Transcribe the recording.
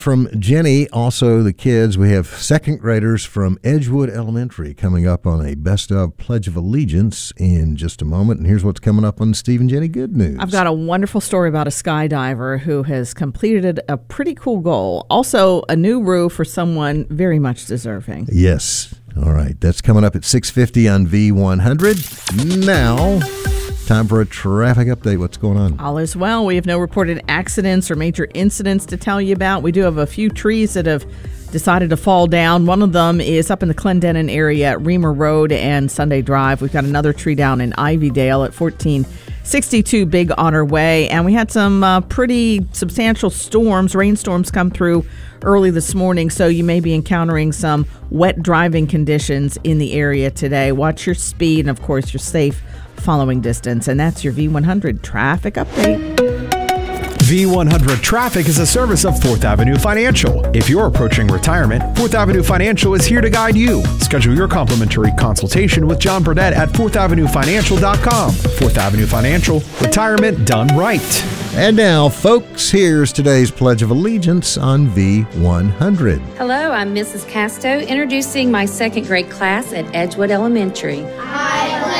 From Jenny, also the kids, we have second graders from Edgewood Elementary coming up on a Best of Pledge of Allegiance in just a moment. And here's what's coming up on Steve and Jenny Good News. I've got a wonderful story about a skydiver who has completed a pretty cool goal. Also, a new roof for someone very much deserving. Yes. All right. That's coming up at 6:50 on V100. Now, time for a traffic update. What's going on? All is well. We have no reported accidents or major incidents to tell you about. We do have a few trees that have decided to fall down. One of them is up in the Clendenin area at Reamer Road and Sunday Drive. We've got another tree down in Ivydale at 1462 Big Otter Way. And we had some pretty substantial rainstorms come through early this morning, so you may be encountering some wet driving conditions in the area today. Watch your speed and, of course, your safe following distance. And that's your V100 traffic update. V100 Traffic is a service of 4th Avenue Financial. If you're approaching retirement, 4th Avenue Financial is here to guide you. Schedule your complimentary consultation with John Burdett at 4thavenuefinancial.com. 4th Avenue Financial, retirement done right. And now, folks, here's today's Pledge of Allegiance on V100. Hello, I'm Mrs. Casto, introducing my second grade class at Edgewood Elementary. I